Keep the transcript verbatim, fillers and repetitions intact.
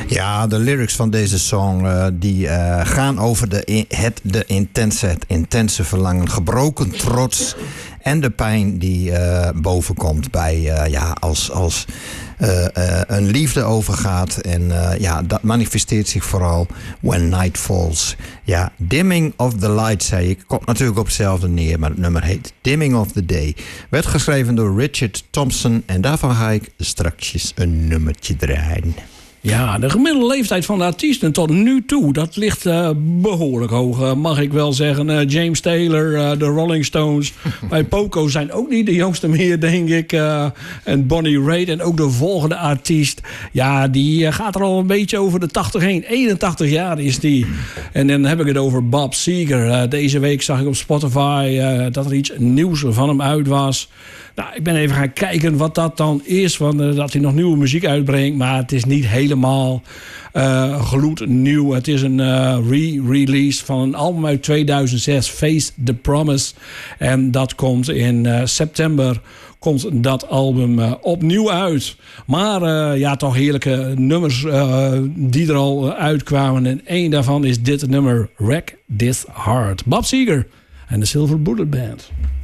Ja, de lyrics van deze song uh, die uh, gaan over de, in, het, de intense, het intense verlangen, gebroken trots en de pijn die uh, bovenkomt bij uh, ja, als, als uh, uh, een liefde overgaat. En uh, ja, dat manifesteert zich vooral when night falls. Ja, Dimming of the Light, zei ik. Komt natuurlijk op hetzelfde neer, maar het nummer heet Dimming of the Day. Werd geschreven door Richard Thompson en daarvan ga ik straks een nummertje draaien. Ja, de gemiddelde leeftijd van de artiesten tot nu toe, dat ligt uh, behoorlijk hoog, uh, mag ik wel zeggen. Uh, James Taylor, uh, de Rolling Stones, bij Poco zijn ook niet de jongste meer, denk ik. Uh, en Bonnie Raitt en ook de volgende artiest, ja, die uh, gaat er al een beetje over de tachtig heen. eenentachtig jaar is die. En dan heb ik het over Bob Seger. Uh, deze week zag ik op Spotify uh, dat er iets nieuws van hem uit was. Nou, ik ben even gaan kijken wat dat dan is. Want, uh, dat hij nog nieuwe muziek uitbrengt. Maar het is niet helemaal uh, gloednieuw. Het is een uh, re-release van een album uit tweeduizend zes. Face the Promise. En dat komt in uh, september. Komt dat album uh, opnieuw uit. Maar uh, ja, toch heerlijke nummers uh, die er al uh, uitkwamen. En één daarvan is dit nummer. Wreck This Heart. Bob Seger en de Silver Bullet Band.